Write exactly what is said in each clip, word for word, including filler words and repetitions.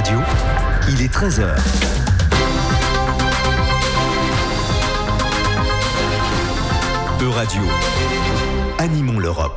Radio, il est treize heures. E-Radio, animons l'Europe.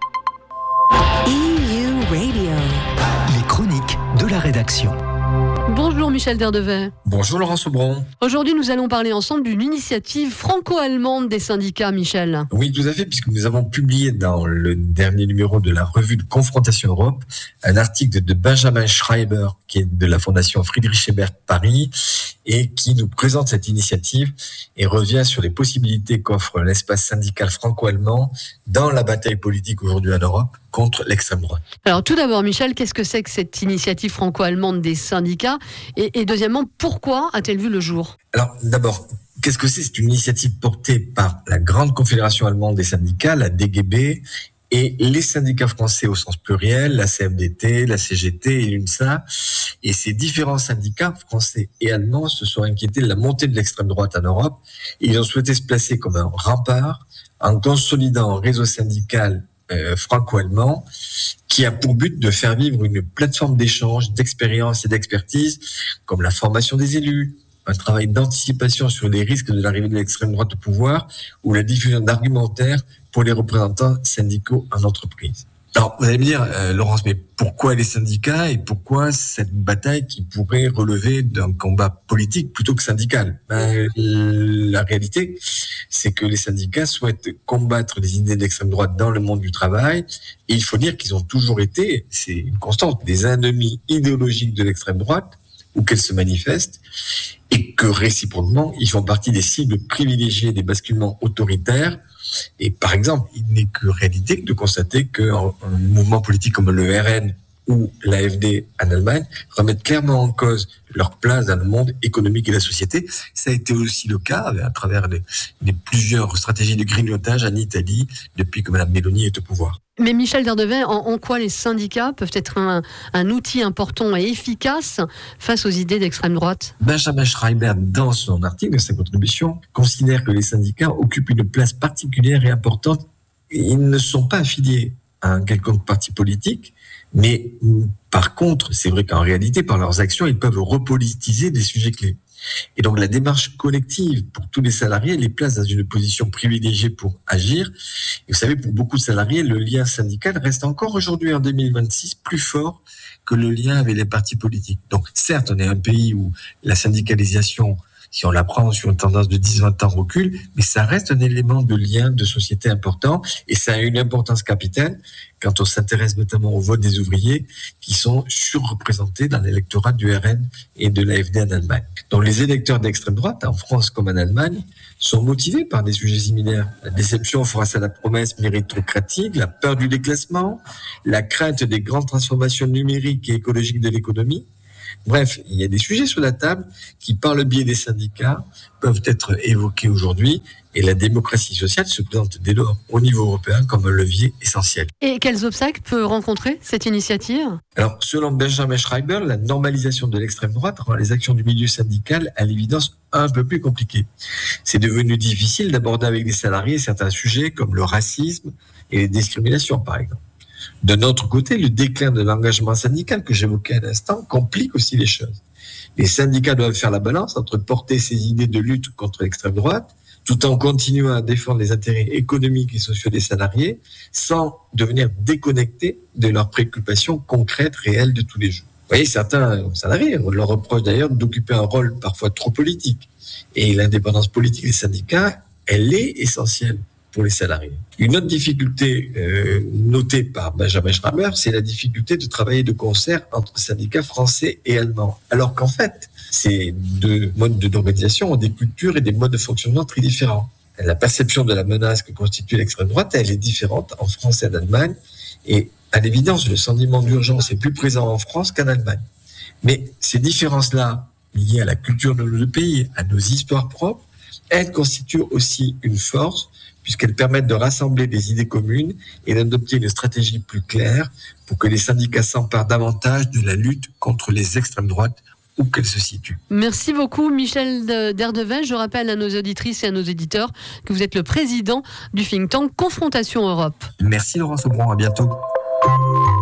E U Radio. Les chroniques de la rédaction. Bonjour Michel Derdevet. Bonjour Laurent Sobron. Aujourd'hui, nous allons parler ensemble d'une initiative franco-allemande des syndicats, Michel. Oui, tout à fait, puisque nous avons publié dans le dernier numéro de la revue de Confrontation Europe un article de Benjamin Schreiber, qui est de la Fondation Friedrich Ebert Paris, et qui nous présente cette initiative et revient sur les possibilités qu'offre l'espace syndical franco-allemand dans la bataille politique aujourd'hui en Europe contre l'extrême droite. Alors tout d'abord, Michel, qu'est-ce que c'est que cette initiative franco-allemande des syndicats ? et, et deuxièmement, pourquoi a-t-elle vu le jour ? Alors d'abord, qu'est-ce que c'est ? C'est une initiative portée par la Grande Confédération allemande des syndicats, la D G B, et les syndicats français au sens pluriel, la C F D T, la C G T et l'UNSA. Et ces différents syndicats français et allemands se sont inquiétés de la montée de l'extrême droite en Europe. Et ils ont souhaité se placer comme un rempart en consolidant un réseau syndical euh, franco-allemand qui a pour but de faire vivre une plateforme d'échange, d'expérience et d'expertise, comme la formation des élus, un travail d'anticipation sur les risques de l'arrivée de l'extrême droite au pouvoir ou la diffusion d'argumentaires pour les représentants syndicaux en entreprise. Alors, vous allez me dire, euh, Laurence, mais pourquoi les syndicats et pourquoi cette bataille qui pourrait relever d'un combat politique plutôt que syndical ? Ben, la réalité, c'est que les syndicats souhaitent combattre les idées d'extrême droite dans le monde du travail. Et il faut dire qu'ils ont toujours été, c'est une constante, des ennemis idéologiques de l'extrême droite, où qu'elle se manifeste, et que réciproquement, ils font partie des cibles privilégiées des basculements autoritaires. Et par exemple, il n'est que réalité de constater qu'un mouvement politique comme le R N ou l'A F D en Allemagne remettent clairement en cause leur place dans le monde économique et la société. Ça a été aussi le cas à travers les, les plusieurs stratégies de grignotage en Italie depuis que Mme Meloni est au pouvoir. Mais Michel Derdevet, en, en quoi les syndicats peuvent être un, un outil important et efficace face aux idées d'extrême droite ? Benjamin Schreiber, dans son article, de sa contribution, considère que les syndicats occupent une place particulière et importante. Ils ne sont pas affiliés à un quelconque parti politique, mais par contre, c'est vrai qu'en réalité, par leurs actions, ils peuvent repolitiser des sujets clés. Et donc la démarche collective pour tous les salariés les place dans une position privilégiée pour agir. Et vous savez, pour beaucoup de salariés, le lien syndical reste encore aujourd'hui en deux mille vingt-six plus fort que le lien avec les partis politiques. Donc certes, on est un pays où la syndicalisation, si on la prend sur une tendance de dix à vingt ans, recule, mais ça reste un élément de lien de société important et ça a une importance capitale quand on s'intéresse notamment au vote des ouvriers qui sont surreprésentés dans l'électorat du R N et de l'A F D en Allemagne. Donc les électeurs d'extrême droite, en France comme en Allemagne, sont motivés par des sujets similaires. La déception face à la promesse méritocratique, la peur du déclassement, la crainte des grandes transformations numériques et écologiques de l'économie. Bref, il y a des sujets sur la table qui, par le biais des syndicats, peuvent être évoqués aujourd'hui et la démocratie sociale se présente dès lors au niveau européen comme un levier essentiel. Et quels obstacles peut rencontrer cette initiative ? Alors, selon Benjamin Schreiber, la normalisation de l'extrême droite rend les actions du milieu syndical à l'évidence un peu plus compliquées. C'est devenu difficile d'aborder avec des salariés certains sujets comme le racisme et les discriminations, par exemple. D'un autre côté, le déclin de l'engagement syndical que j'évoquais à l'instant complique aussi les choses. Les syndicats doivent faire la balance entre porter ces idées de lutte contre l'extrême droite, tout en continuant à défendre les intérêts économiques et sociaux des salariés, sans devenir déconnectés de leurs préoccupations concrètes, réelles de tous les jours. Vous voyez, certains salariés, on leur reproche d'ailleurs d'occuper un rôle parfois trop politique. Et l'indépendance politique des syndicats, elle est essentielle pour les salariés. Une autre difficulté euh, notée par Benjamin Schreiber, c'est la difficulté de travailler de concert entre syndicats français et allemands. Alors qu'en fait, ces deux modes d'organisation ont des cultures et des modes de fonctionnement très différents. La perception de la menace que constitue l'extrême droite, elle est différente en France et en Allemagne. Et à l'évidence, le sentiment d'urgence est plus présent en France qu'en Allemagne. Mais ces différences-là, liées à la culture de nos pays, à nos histoires propres, elles constituent aussi une force puisqu'elles permettent de rassembler des idées communes et d'adopter une stratégie plus claire pour que les syndicats s'emparent davantage de la lutte contre les extrêmes droites où qu'elles se situent. Merci beaucoup Michel Derdevet. Je rappelle à nos auditrices et à nos éditeurs que vous êtes le président du think tank Confrontation Europe. Merci Laurent Sobron, à bientôt.